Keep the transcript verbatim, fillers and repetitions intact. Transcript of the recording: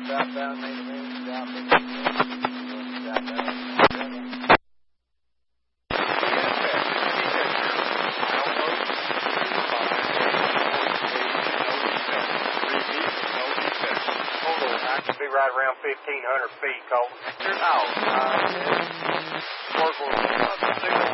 Southbound, main event, southeast, southbound. I could be right around fifteen hundred feet, Colton. You're out. Uh, work with